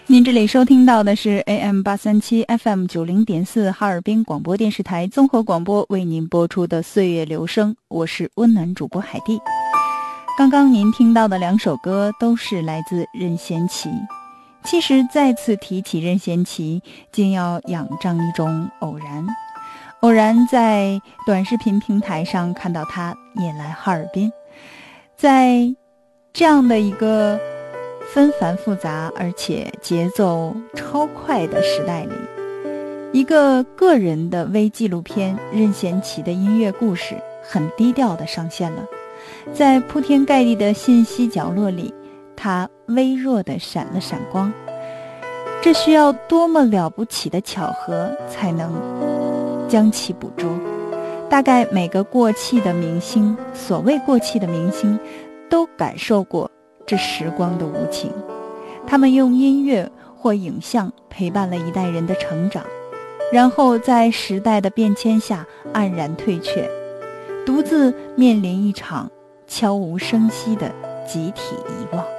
您这里收听到的是 AM837 FM90.4 哈尔滨广播电视台综合广播为您播出的岁月留声，我是温暖主播海蒂。刚刚您听到的两首歌都是来自任贤齐。其实再次提起任贤齐，竟要仰仗一种偶然在短视频平台上看到他也来哈尔滨。在这样的一个纷繁复杂而且节奏超快的时代里，一个个人的微纪录片任贤齐的音乐故事很低调地上线了。在铺天盖地的信息角落里，它微弱地闪了闪光。这需要多么了不起的巧合才能将其捕捉。大概每个过气的明星，所谓过气的明星，都感受过这时光的无情。他们用音乐或影像陪伴了一代人的成长，然后在时代的变迁下黯然退却，独自面临一场悄无声息的集体遗忘。